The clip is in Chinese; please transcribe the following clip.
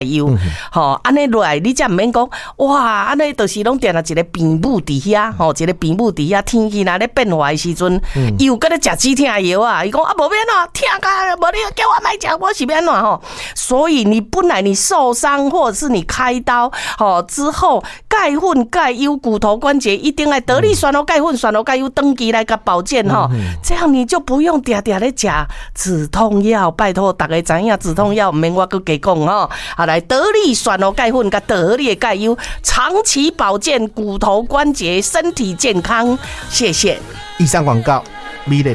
优，吼，安尼落来，你才毋免讲，哇，安尼就是拢定了一个病母伫遐，吼，一个病母伫遐，天气若咧变化的时阵，伊有搁咧食止痛药啊，伊讲啊，无要安怎，痛甲，无你叫我买食，我是要安怎吼？所以你本来你受伤，或者是你开刀，吼之后钙粉、钙优、骨头关节一定要得力酸哦，钙粉、酸哦、钙优登记来甲保健吼，这样你就不用定定咧食止痛药，拜托大家知影止痛药，毋免我搁加讲吼。好来，得力酸哦钙粉甲得力钙优，长期保健骨头关节，身体健康。谢谢。 以上广告，美丽。